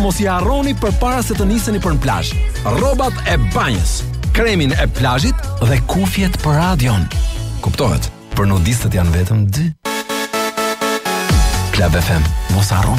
Mos i harroni përpara se të niseni për në plazh. Rrobat e banjës, kremin e plazhit dhe kufjet për radion. Kuptohet? Për nudistët janë vetëm 2. Club FM, mos harroni.